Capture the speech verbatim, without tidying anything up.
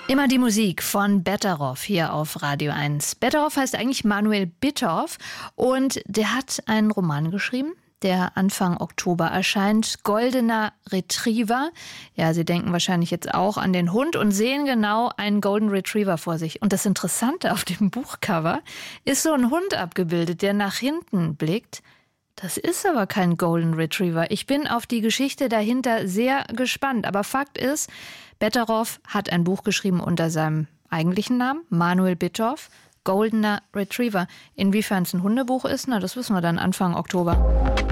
Immer die Musik von Betteroff hier auf Radio eins. Betteroff heißt eigentlich Manuel Bittorff und der hat einen Roman geschrieben, der Anfang Oktober erscheint. Goldener Retriever. Ja, Sie denken wahrscheinlich jetzt auch an den Hund und sehen genau einen Golden Retriever vor sich. Und das Interessante auf dem Buchcover ist so ein Hund abgebildet, der nach hinten blickt. Das ist aber kein Golden Retriever. Ich bin auf die Geschichte dahinter sehr gespannt. Aber Fakt ist, Betteroff hat ein Buch geschrieben unter seinem eigentlichen Namen, Manuel Bittorff, Goldener Retriever. Inwiefern es ein Hundebuch ist, na, das wissen wir dann Anfang Oktober.